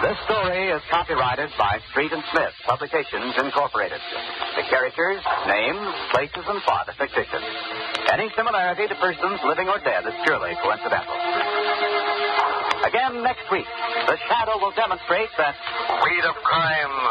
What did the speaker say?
This story is copyrighted by Street and Smith Publications, Incorporated. The characters, names, places, and plot are fictitious. Any similarity to persons living or dead is purely coincidental. Again next week, the Shadow will demonstrate that weed of crime